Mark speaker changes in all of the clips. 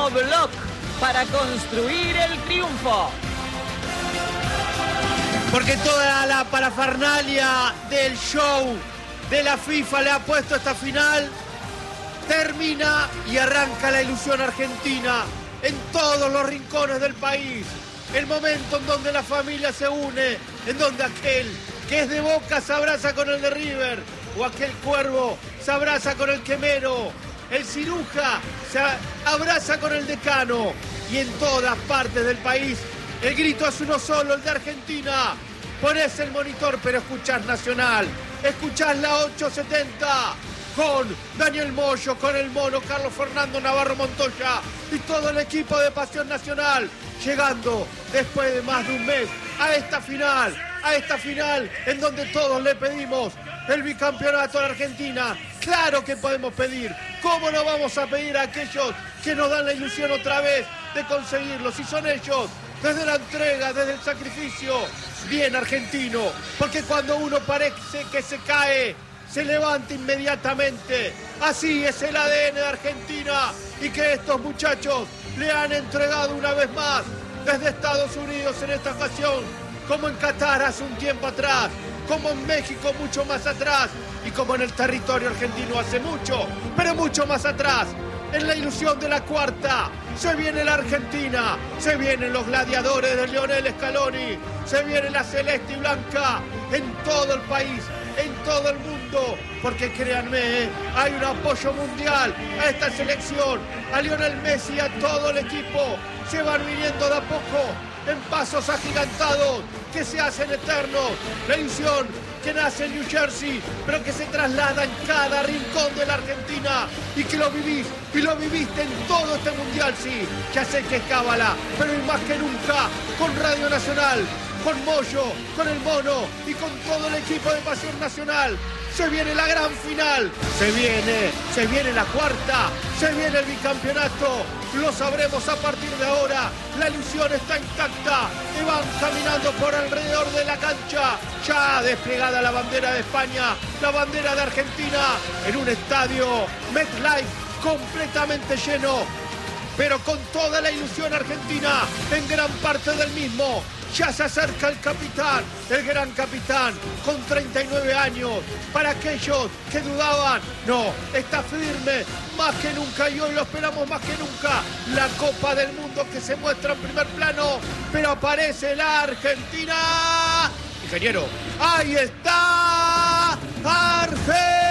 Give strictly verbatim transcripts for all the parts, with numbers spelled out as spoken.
Speaker 1: Fenobloc para construir el triunfo.
Speaker 2: Porque toda la parafernalia del show de la FIFA le ha puesto esta final. Termina y arranca la ilusión argentina en todos los rincones del país. El momento en donde la familia se une, en donde aquel que es de Boca se abraza con el de River, o aquel cuervo se abraza con el quemero, el ciruja se abraza con el decano, y en todas partes del país el grito es uno solo, el de Argentina. Ponés el monitor pero escuchás Nacional, escuchás la ochocientos setenta con Daniel Moyo, con el mono Carlos Fernando Navarro Montoya y todo el equipo de Pasión Nacional, llegando después de más de un mes a esta final, a esta final en donde todos le pedimos el bicampeonato a la Argentina. Claro que podemos pedir, ¿cómo no vamos a pedir a aquellos que nos dan la ilusión otra vez de conseguirlo? Si son ellos, desde la entrega, desde el sacrificio, bien argentino, porque cuando uno parece que se cae, se levanta inmediatamente. Así es el A D N de Argentina, y que estos muchachos le han entregado una vez más desde Estados Unidos en esta ocasión, como en Qatar hace un tiempo atrás, como en México mucho más atrás, y como en el territorio argentino hace mucho, pero mucho más atrás. En la ilusión de la cuarta, se viene la Argentina, se vienen los gladiadores de Lionel Scaloni, se viene la celeste y blanca en todo el país, en todo el mundo, porque créanme, ¿eh? hay un apoyo mundial a esta selección, a Lionel Messi y a todo el equipo. Se van viniendo de a poco, en pasos agigantados, que se hacen eternos. La ilusión que nace en New Jersey, pero que se traslada en cada rincón de la Argentina, y que lo vivís, y lo viviste en todo este mundial, sí. Ya sé que es cábala, pero hoy más que nunca, con Radio Nacional, con Moyo, con el mono y con todo el equipo de Pasión Nacional. Se viene la gran final, se viene, se viene la cuarta, se viene el bicampeonato, lo sabremos a partir de ahora. La ilusión está intacta y van caminando por alrededor de la cancha, ya desplegada la bandera de España, la bandera de Argentina, en un estadio MetLife completamente lleno, pero con toda la ilusión argentina en gran parte del mismo. Ya se acerca el capitán, el gran capitán, con treinta y nueve años. Para aquellos que dudaban, no, está firme más que nunca, y hoy lo esperamos más que nunca. La Copa del Mundo que se muestra en primer plano, pero aparece la Argentina. Ingeniero, ahí está Argentina.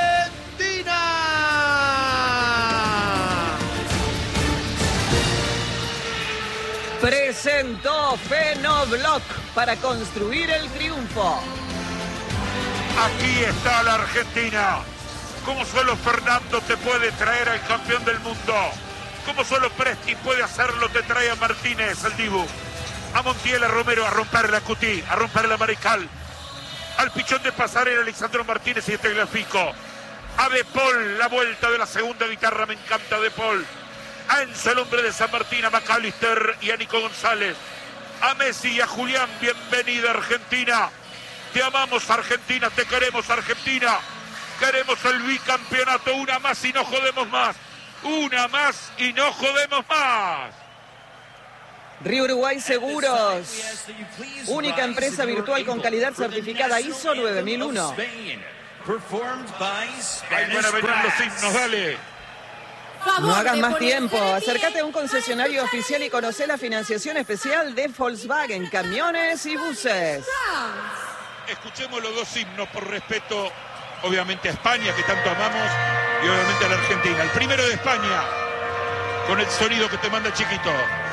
Speaker 1: Presentó Fenobloc para construir el triunfo.
Speaker 3: Aquí está la Argentina. Como solo Fernando te puede traer al campeón del mundo, como solo Presti puede hacerlo, te trae a Martínez, el Dibu, a Montiel, a Romero, a romper la Cutí, a romper la Marical, al pichón de pasarela, Lisandro Martínez y Tegliafico, a De Paul, la vuelta de la segunda guitarra, me encanta De Paul, a Enzo, el hombre de San Martín, a McAllister y a Nico González, a Messi y a Julián. Bienvenida Argentina, te amamos Argentina, te queremos Argentina, queremos el bicampeonato, una más y no jodemos más, una más y no jodemos más.
Speaker 1: Río Uruguay Seguros, única empresa virtual con calidad certificada I S O nueve mil uno.
Speaker 3: Ahí van a venir los himnos, dale.
Speaker 1: No hagas más tiempo, acércate a un concesionario oficial y conoce la financiación especial de Volkswagen, camiones y buses.
Speaker 3: Escuchemos los dos himnos por respeto, obviamente, a España, que tanto amamos, y obviamente a la Argentina. El primero de España, con el sonido que te manda Chiquito.